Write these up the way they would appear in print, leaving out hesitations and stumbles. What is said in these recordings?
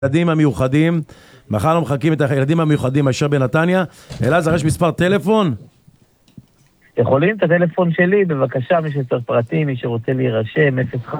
הילדים המיוחדים, מחר לא מחכים את הילדים המיוחדים אשר בנתניה. אלעזר, יש מספר טלפון? יכולים את הטלפון שלי, בבקשה, מי שצריך פרטים, מי שרוצה להירשם,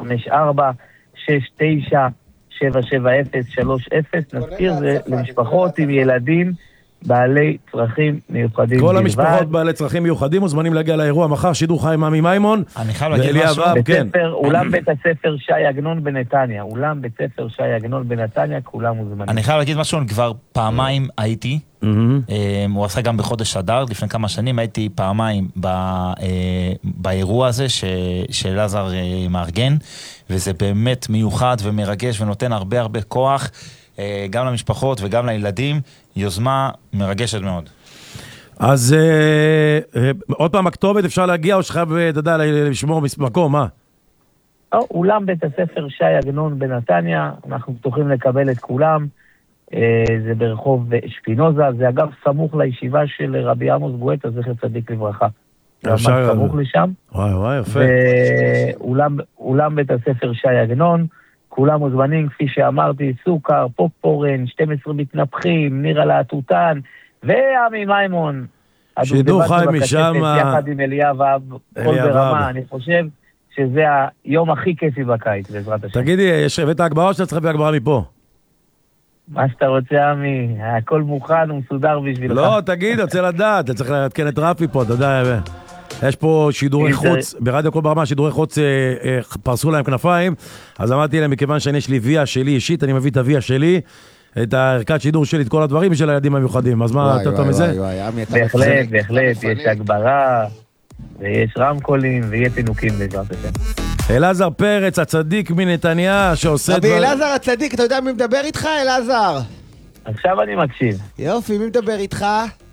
054-69-770-30. נזכיר, זה למשפחות עם ילדים בעלי צרכים מיוחדים. כל המשפחות בעלי צרכים מיוחדים מוזמנים להגיע לאירוע מחר, שידור חי עם עמי מימון. אני חייב להגיד משהו. אולם בית הספר שי עגנון בנתניה. אולם בית הספר שי עגנון בנתניה, כולם מוזמנים. אני חייב להגיד משהו, אני כבר פעמיים הייתי. הוא עשה גם בחודש אדר, לפני כמה שנים הייתי פעמיים באירוע הזה שאלעזר מארגן, וזה באמת מיוחד ומרגש ונותן הרבה הרבה כוח גם למשפחות וגם לילדים. יוזמה מרגשת מאוד. אז עוד פעם הכתובת, אפשר להגיע או שחייב לשמור מקום, מה? אולם בית הספר שי עגנון בנתניה, אנחנו פתוחים לקבל את כולם. זה ברחוב שפינוזה, זה אגב סמוך לישיבה של רבי עמוס גואטה, זכר צדיק לברכה. אפשר סמוך לשם. וואי, יפה. אולם בית הספר שי עגנון, כולם מוזמנים, כפי שאמרתי, סוכר, פופורן, 12 מתנפחים, ניר הלהטוטן, ועמי מימון. שידור חי משם. יחד עם אליאב, כל ברמה. אני חושב שזה היום הכי כיפי בקיץ, בעזרת השם. תגידי, יש הבאת הגברה או שאתה צריך להביא הגברה מפה? מה שאתה רוצה, עמי, הכל מוכן ומסודר בשבילך. לא, תגיד, רוצה לדעת, אתה צריך להתקן את רפי פה, אתה יודע, יש פה שידורי חוץ, ברדיו כל ברמה, שידורי חוץ פרסו להם כנפיים, אז אמרתי להם, מכיוון שיש לי ויה שלי אישית, אני מביא את הויה שלי, את הערכת שידור שלי, את כל הדברים של הילדים המיוחדים, אז מה, אתה טוב מזה? בהחלט, יש הגברה, ויש רמקולים, ויהיה פינוקים בעזרת השם. אלעזר פרץ, הצדיק מנתניה, שעושה רבי אלעזר הצדיק, אתה יודע מי מדבר איתך, אלעזר? עכשיו אני מקשיב. יופי, מי מדבר איתך?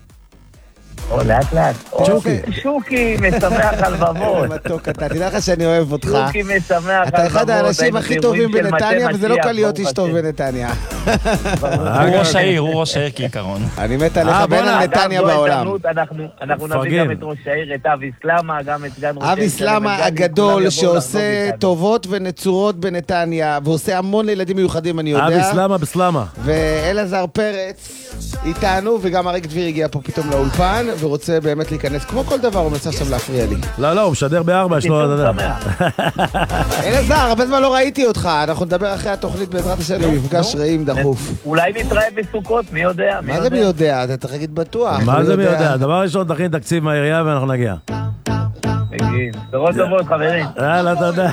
לאט. שוקי משמח על בבות. מתוק, אתה תדע לך שאני אוהב אותך. שוקי משמח על בבות. אתה אחד האנשים הכי טובים בנתניה, וזה לא קל להיות איש טוב בנתניה. הוא ראש העיר כעיקרון. אני מת עליך בין הנתניה בעולם. אנחנו נביא גם את ראש העיר, את אבי סלמה, גם את סגן ראש העיר. אבי סלמה הגדול שעושה טובות ונצורות בנתניה, ועושה המון לילדים מיוחדים, אני יודע. אבי סלמה בסלמה. ואלעזר פרץ איתנו, וגם אריק דביר הגיע פה פתאום לאולפן, ורוצה באמת להיכנס, כמו כל דבר, הוא מנסה עכשיו להפריע לי. לא, הוא משדר ב4, יש לו... אלעזר, הרבה זמן לא ראיתי אותך, אנחנו נדבר אחרי התוכנית בעזרת השם, במפגש רעים דחוף. אולי נתראה בסוכות, מי יודע? מה זה מי יודע? אתה צריך להגיד בטוח. מה זה מי יודע? דבר ראשון, תכין תקציב מהעירייה ואנחנו נגיע. דורות טובות, חברים. יאללה, תודה.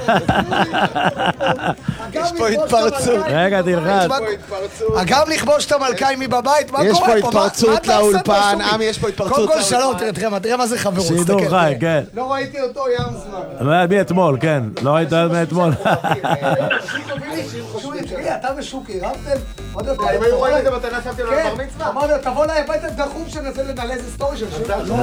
יש פה התפרצות. רגע, תלחץ. אגב, לכבוש את המלכאי מבבית, מה קורה פה? יש פה התפרצות לאולפן, עמי, יש פה התפרצות לאולפן. קודם כל שלום, תראה מה זה חברות. שידור חי, כן. לא ראיתי אותו ים זמן. מאתמול, כן. לא ראית מאתמול. אתה ושוקי, רבתם? אם היו רואים את זה בתנה שמתי לו לבר מצווה? אמרתי, תבוא אליי הביתה דחוף שננסה לנעלה איזה סטורי של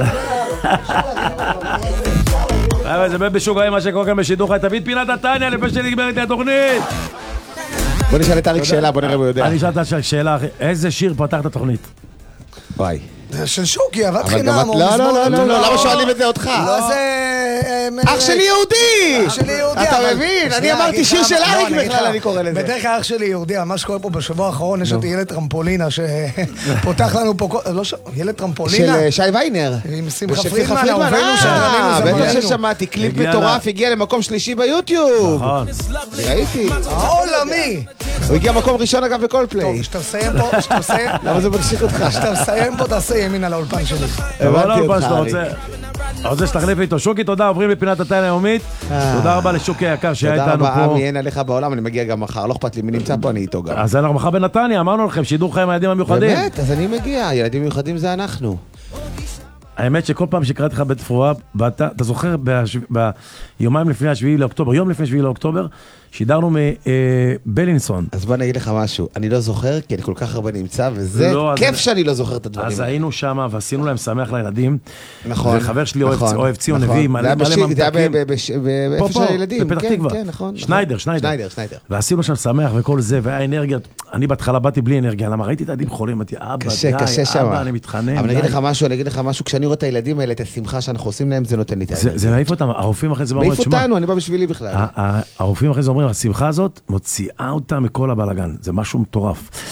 אבל זה באמת בשוק מה שקורה כאן בשידור חי. תביא את פינת נתניה לפני שנגמר את התוכנית. בוא נשאל את אריק שאלה, בוא נראה הוא יודע. אני שאלת שאלה, איזה שיר פתח את התוכנית? וואי. של שוקי, אהבת חינם. לא, למה שואלים את זה אותך? לא, זה... אח שלי יהודי! אח שלי יהודי. אתה מבין? אני אמרתי שיר של אריק בכלל, אני קורא לזה. בדרך כלל אח שלי יהודי, מה שקורה פה בשבוע האחרון, יש אותי ילד טרמפולינה שפותח לנו פה... לא, ילד טרמפולינה. של שי ויינר. עם שמחה פרידמן, אהובנו שדרנים. בטח ששמעתי, קליפ מטורף, הגיע למקום שלישי ביוטיוב. נכון. ראיתי. העולמי. הוא הגיע מקום ראשון אגב בכל פליי. טוב, שאתה מסיים פה, למה זה מגשיך אותך? שאתה מסיים פה, תעשה ימין על האולפן שלי. הבנתי אותך, אריק. רוצה שתחליף איתו. שוקי, תודה, עוברים לפינת נתניה היומית. תודה רבה לשוקי היקר שהיה איתנו פה. תודה רבה, עמי, אין עליך בעולם, אני מגיע גם מחר, לא אכפת לי, מי נמצא פה, אני איתו גם. אז אנחנו מחר בנתניה, אמרנו לכם, שידור חיים הילדים המיוחדים. באמת, אז אני מגיע, ילדים מיוחדים זה אנחנו. האמת שכל פעם שקראתי לך בתפורה, אתה זוכר ביומיים לפני השביעי לאוקטובר, יום לפני השביעי לאוקטובר, שידרנו מבלינסון. אז בוא נגיד לך משהו, אני לא זוכר, כי אני כל כך הרבה נמצא, וזה כיף שאני לא זוכר את הדברים. אז היינו שם, ועשינו להם שמח לילדים. נכון. וחבר שלי אוהב ציון נביא, מלא ממתקים. זה היה באיפה של הילדים. בפתח תקווה. כן, נכון. שניידר. ועשינו שם שמח וכל זה, והיה אנרגיה. אני בהתחלה באתי בלי אנרגיה, למה ראיתי את הילדים חולים, אמרתי, אבא, אני מתחנן. אבל אני אגיד לך משהו, כשאני כשאני רואה את הילדים האלה, את השמחה שאנחנו עושים להם, זה נותן לי את הילדים. זה מעיף אותם, הרופאים אחרי זה אומרים, מעיף אותנו, אני בא בשבילי בכלל. הרופאים אחרי זה אומרים, השמחה הזאת מוציאה אותם מכל הבלגן, זה משהו מטורף.